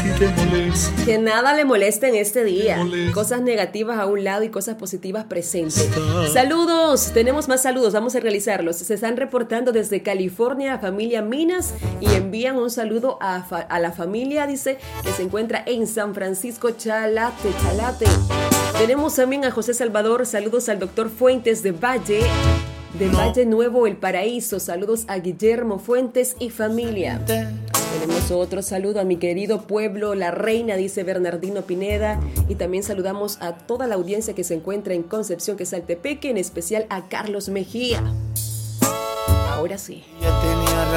Que nada le moleste en este día. Cosas negativas a un lado y cosas positivas presentes. Saludos, tenemos más saludos, vamos a realizarlos. Se están reportando desde California a familia Minas y envían un saludo a la familia, dice, que se encuentra en San Francisco, Chalate. Tenemos también a José Salvador, saludos al doctor Fuentes de Valle Nuevo, El Paraíso. Saludos a Guillermo Fuentes y familia. Tenemos otro saludo a mi querido pueblo La Reina, dice Bernardino Pineda. Y también saludamos a toda la audiencia que se encuentra en Concepción, Quesaltepeque, en especial a Carlos Mejía. Ahora sí.